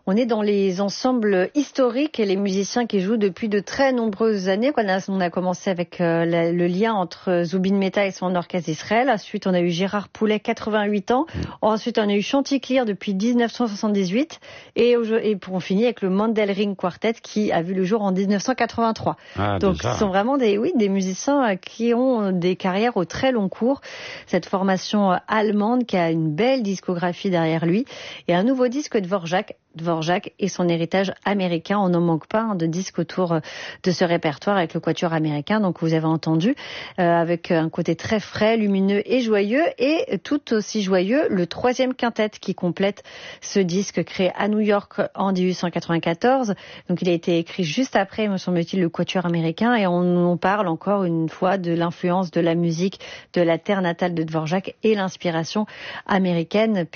On est dans les ensembles historiques et les musiciens qui jouent depuis de très nombreuses années. On a commencé avec le lien entre Zubin Mehta et son orchestre d'Israël. Ensuite, on a eu Gérard Poulet, 88 ans. Ensuite, on a eu Chanticleer depuis 1978. Et on finit avec le Mandel Ring Quartet qui a vu le jour en 1983. Donc, ce sont vraiment des musiciens qui ont des carrières au très long cours. Cette formation allemande qui a une belle discographie derrière lui et un nouveau disque de Dvorak et son héritage américain. On n'en manque pas de disques autour de ce répertoire avec le quatuor américain. Donc vous avez entendu avec un côté très frais, lumineux et joyeux, et tout aussi joyeux le troisième quintet qui complète ce disque créé à New York en 1894. Donc il a été écrit juste après, me semble-t-il, le quatuor américain, et on parle encore une fois de l'influence de la musique de la terre natale de Dvorak et l'inspiration américaine.